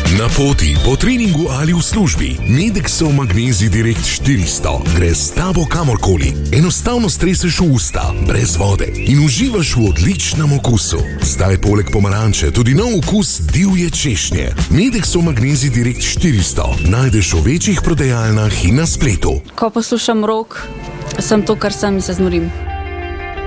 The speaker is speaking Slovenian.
Na poti, po treningu ali v službi, Medexov Magnezij Direkt 400 gre s tabo kamorkoli. Enostavno streseš v usta, brez vode in uživaš v odličnem okusu. Zdaj poleg pomaranče tudi nov okus divje češnje. Medexov Magnezij Direkt 400 najdeš v večjih prodajalnah in na spletu. Ko poslušam rock, sem to, kar sem in se znorim.